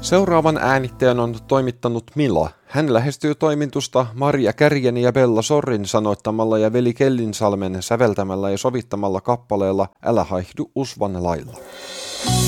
Seuraavan äänitteen on toimittanut Mila. Hän lähestyy toimitusta Maria Kärjeni ja Bella Sorrin sanoittamalla ja Veli Kellinsalmen säveltämällä ja sovittamalla kappaleella Älä haihdu usvan lailla.